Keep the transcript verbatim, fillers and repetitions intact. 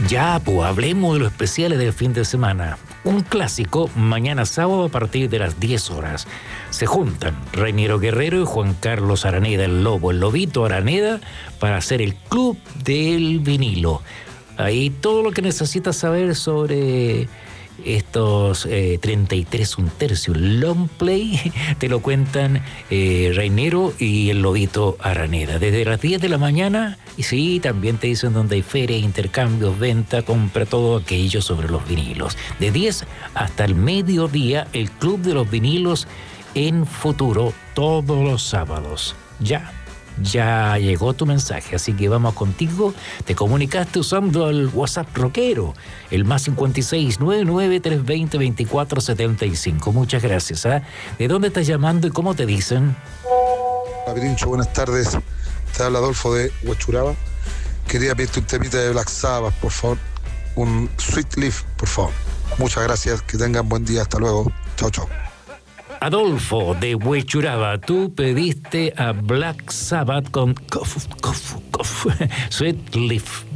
Ya, pues hablemos de los especiales del fin de semana. Un clásico, mañana sábado a partir de las diez horas. Se juntan Reiniero Guerrero y Juan Carlos Araneda, el Lobo, el Lobito Araneda, para hacer el Club del Vinilo. Ahí todo lo que necesitas saber sobre estos eh, treinta y tres un tercio long play te lo cuentan eh, Reiniero y el Lobito Araneda desde las diez de la mañana. Y sí, también te dicen dónde hay feria, intercambios, venta, compra, todo aquello sobre los vinilos. De diez hasta el mediodía, el Club de los Vinilos en Futuro, todos los sábados. Ya Ya llegó tu mensaje, así que vamos contigo. Te comunicaste usando el WhatsApp rockero, el más cincuenta y seis, noventa y nueve, trescientos veinte, veinticuatro setenta y cinco. Muchas gracias. ¿eh? ¿De dónde estás llamando y cómo te dicen? Hola, Pirincho, buenas tardes. Te habla Adolfo de Huechuraba. Quería pedirte un temita de Black Sabbath, por favor. Un Sweet Leaf, por favor. Muchas gracias. Que tengan buen día. Hasta luego. Chao, chao. Adolfo de Huechuraba, tú pediste a Black Sabbath con cof, cof, cof, Sweet Leaf.